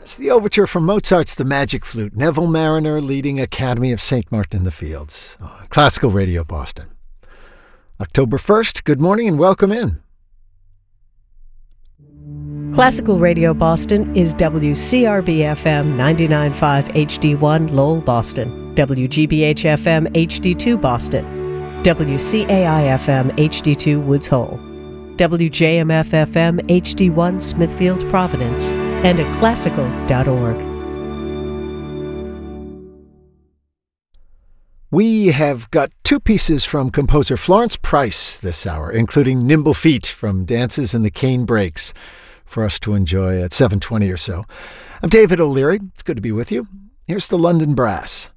It's the overture from Mozart's The Magic Flute, Neville Marriner leading Academy of St. Martin in the Fields, on Classical Radio Boston. October 1st, good morning and welcome in. Classical Radio Boston is WCRB-FM 99.5 HD1 Lowell, Boston, WGBH-FM HD2 Boston, WCAI-FM HD2 Woods Hole, WJMF-FM HD1 Smithfield, Providence, and at classical.org. We have got two pieces from composer Florence Price this hour, including Nimble Feet from Dances in the Cane Breaks, for us to enjoy at 7:20 or so. I'm David O'Leary. It's good to be with you. Here's the London Brass.